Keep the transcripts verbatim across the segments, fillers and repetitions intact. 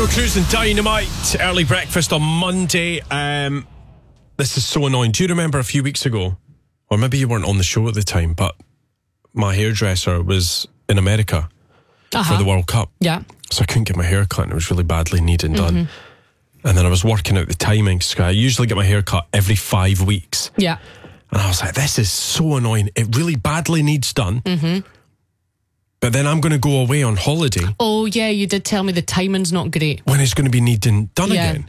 We're cruising Dynamite, early breakfast on Monday. Um, this is so annoying. Do you remember a few weeks ago, or maybe you weren't on the show at the time, but my hairdresser was in America uh-huh. for the World Cup. Yeah. So I couldn't get my hair cut and it was really badly needed done. Mm-hmm. And then I was working out the timings. So I usually get my hair cut every five weeks. Yeah. And I was like, this is so annoying. It really badly needs done. Mm-hmm. But then I'm going to go away on holiday. Oh, yeah, you did tell me the timing's not great. When it's going to be needing done yeah. again.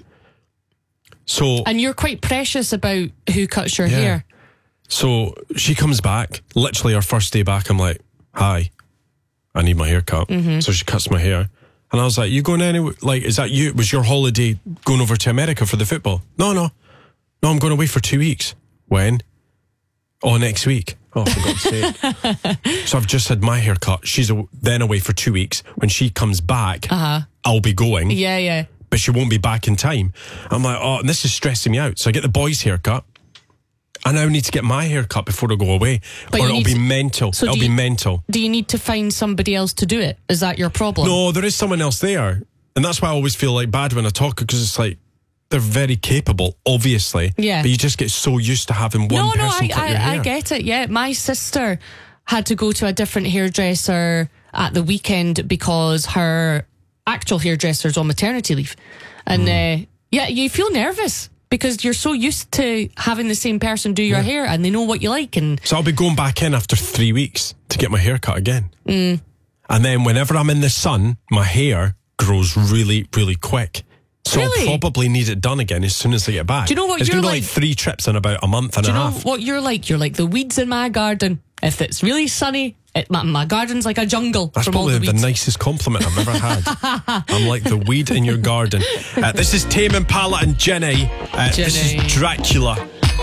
So, and you're quite precious about who cuts your yeah. hair. So she comes back, literally our first day back, I'm like, hi, I need my hair cut. Mm-hmm. So she cuts my hair. And I was like, you going anywhere? Like, is that you? Was your holiday going over to America for the football? No, no. No, I'm going away for two weeks. When? Oh, next week. Oh, for God's sake. So I've just had my hair cut. She's a, then away for two weeks. When she comes back, uh-huh. I'll be going. Yeah, yeah. But she won't be back in time. I'm like, oh, and this is stressing me out. So I get the boys' haircut. I now need to get my hair cut before I go away. But or it'll be to, mental. so it'll you, be mental. Do you need to find somebody else to do it? Is that your problem? No, there is someone else there. And that's why I always feel like bad when I talk, because it's like, they're very capable, obviously. Yeah. But you just get so used to having one no, person no, I, cut your I, hair. I get it, yeah. My sister had to go to a different hairdresser at the weekend because her actual hairdresser's on maternity leave. And mm. uh, yeah, you feel nervous because you're so used to having the same person do your yeah. hair and they know what you like. And so I'll be going back in after three weeks to get my hair cut again. Mm. And then whenever I'm in the sun, my hair grows really, really quick. So really? I'll probably need it done again as soon as I get back. Do you know what it's you're gonna like? It's going to be like three trips in about a month and Do a you know half. what you're like? You're like the weeds in my garden. If it's really sunny, it, my, my garden's like a jungle. That's from probably all the, the weeds. nicest compliment I've ever had. I'm like the weed in your garden. Uh, this is Tame Impala and Jenny. Uh, this is Dracula.